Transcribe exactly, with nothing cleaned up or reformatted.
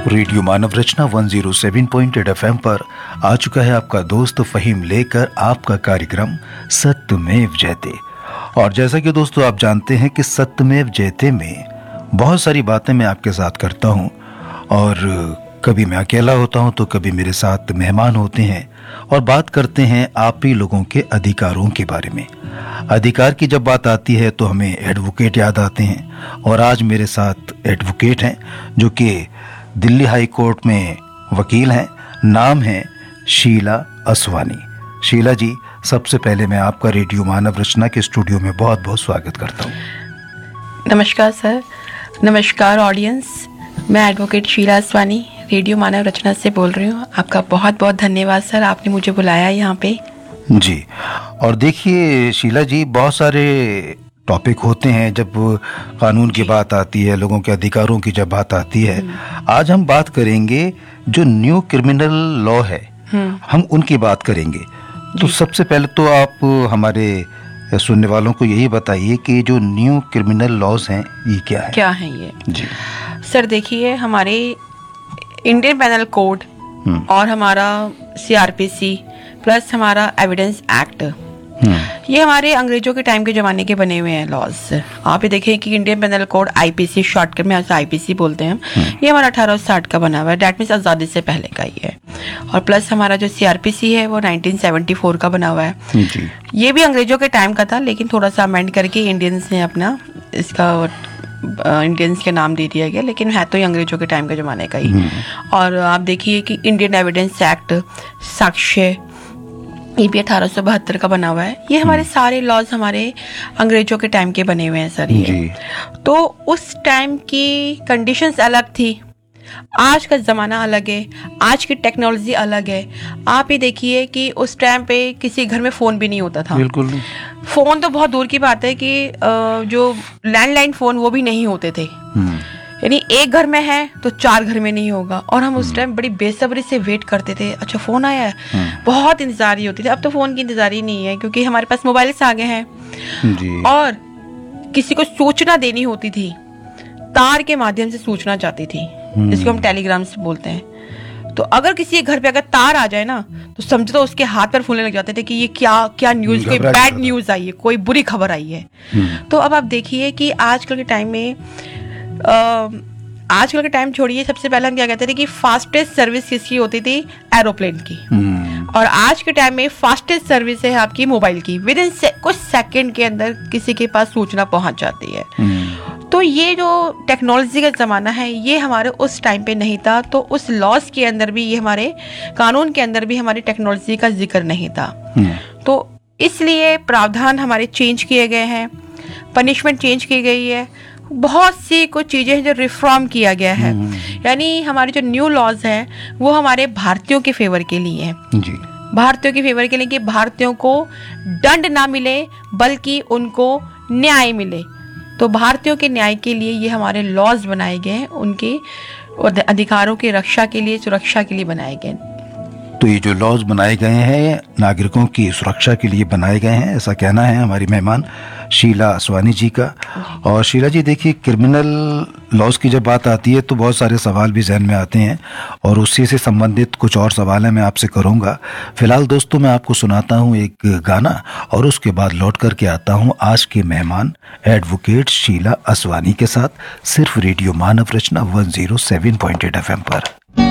Radio मानव रचना एक सौ सात पॉइंट आठ एफएम पर आ चुका है आपका दोस्त फहीम लेकर आपका कार्यक्रम सत्यमेव जयते। और जैसा कि दोस्तों आप जानते हैं कि सत्यमेव जयते में बहुत सारी बातें मैं आपके साथ करता हूं, और कभी मैं अकेला होता हूं तो कभी मेरे साथ मेहमान होते हैं और बात करते हैं आप ही लोगों के अधिकारों के बारे में। अधिकार की जब बात आती है तो हमें एडवोकेट याद आते हैं, और आज मेरे साथ एडवोकेट हैं जो कि दिल्ली हाई कोर्ट में वकील हैं। नाम है शीला असवानी। शीला जी, सबसे पहले मैं आपका रेडियो मानव रचना के स्टूडियो में बहुत बहुत स्वागत करता हूँ। नमस्कार सर। नमस्कार ऑडियंस। मैं एडवोकेट शीला असवानी रेडियो मानव रचना से बोल रही हूँ। आपका बहुत बहुत धन्यवाद सर, आपने मुझे बुलाया यहाँ पे। जी, और देखिए शीला जी, बहुत सारे टॉपिक होते हैं जब कानून की बात आती है, लोगों के अधिकारों की जब बात आती है। आज हम बात करेंगे जो न्यू क्रिमिनल लॉ है, हम उनकी बात करेंगे। तो सबसे पहले तो आप हमारे सुनने वालों को यही बताइए कि जो न्यू क्रिमिनल लॉज हैं ये क्या है? क्या है ये? जी सर देखिए, हमारे इंडियन पेनल कोड और हमारा सीआरपीसी प्लस हमारा एविडेंस एक्ट, ये हमारे अंग्रेजों के टाइम के ज़माने के बने हुए हैं लॉज। आप ये देखें कि Indian panel code IPC, shortcut में आईपीसी बोलते हैं हम, ये हमारा अठारह सौ साठ का बना हुआ है। डैट मीन्स आज़ादी से पहले का ही है। और प्लस हमारा जो सीआरपीसी है वो नाइनटीन सेवेंटी फोर का बना हुआ है जी। ये भी अंग्रेजों के टाइम का था, लेकिन थोड़ा सा अमेंड करके इंडियंस ने अपना इसका इंडियंस के नाम दे दिया गया, लेकिन है तो ये अंग्रेजों के टाइम के ज़माने का ही। और आप देखिए कि इंडियन एविडेंस एक्ट, साक्ष्य, ये भी अठारह सौ बहत्तर का बना हुआ है। ये हमारे सारे लॉज हमारे अंग्रेजों के टाइम के बने हुए हैं सर ये। तो उस टाइम की कंडीशंस अलग थी, आज का ज़माना अलग है, आज की टेक्नोलॉजी अलग है। आप ये देखिए कि उस टाइम पे किसी घर में फ़ोन भी नहीं होता था। बिल्कुल नहीं। फ़ोन तो बहुत दूर की बात है कि जो लैंडलाइन फ़ोन वो भी नहीं होते थे। यानी एक घर में है तो चार घर में नहीं होगा। और हम उस टाइम बड़ी बेसब्री से वेट करते थे, अच्छा फ़ोन आया है, बहुत इंतज़ारी होती थी। अब तो फ़ोन की इंतज़ारी नहीं है, क्योंकि हमारे पास मोबाइल्स आ गए हैं जी। और किसी को सूचना देनी होती थी, तार के माध्यम से सूचना जाती थी, जिसको हम टेलीग्राम्स बोलते हैं। तो अगर किसी घर पे अगर तार आ जाए ना, तो समझो तो उसके हाथ पर फूलने लग जाते थे कि ये क्या क्या न्यूज़, कोई बैड न्यूज़ आई है, कोई बुरी खबर आई है। तो अब आप देखिए कि आजकल के टाइम में Uh, आजकल के टाइम छोड़िए, सबसे पहले हम क्या कहते थे कि फास्टेस्ट सर्विस किसकी होती थी? एरोप्लेन की। hmm. और आज के टाइम में फास्टेस्ट सर्विस है आपकी मोबाइल की। विद इन से, कुछ सेकंड के अंदर किसी के पास सूचना पहुंच जाती है। hmm. तो ये जो टेक्नोलॉजी का ज़माना है ये हमारे उस टाइम पे नहीं था। तो उस लॉज के अंदर भी, ये हमारे कानून के अंदर भी हमारी टेक्नोलॉजी का जिक्र नहीं था। hmm. तो इसलिए प्रावधान हमारे चेंज किए गए हैं, पनिशमेंट चेंज की गई है, बहुत सी कुछ चीज़ें हैं जो रिफॉर्म किया गया है। यानी हमारे जो न्यू लॉज हैं वो हमारे भारतीयों के फेवर के लिए हैं जी। भारतीयों के फेवर के लिए कि भारतीयों को दंड ना मिले बल्कि उनको न्याय मिले। तो भारतीयों के न्याय के लिए ये हमारे लॉज बनाए गए हैं, उनके अधिकारों की रक्षा के लिए, सुरक्षा के लिए बनाए गए। तो ये जो लॉज बनाए गए हैं नागरिकों की सुरक्षा के लिए बनाए गए हैं, ऐसा कहना है हमारी मेहमान शीला असवानी जी का। और शीला जी देखिए, क्रिमिनल लॉज की जब बात आती है तो बहुत सारे सवाल भी जहन में आते हैं, और उसी से संबंधित कुछ और सवाल है मैं आपसे करूंगा। फिलहाल दोस्तों मैं आपको सुनाता हूं एक गाना, और उसके बाद लौट करके आता हूं आज के मेहमान एडवोकेट शीला असवानी के साथ, सिर्फ रेडियो मानव रचना एक सौ सात पॉइंट आठ एफएम पर।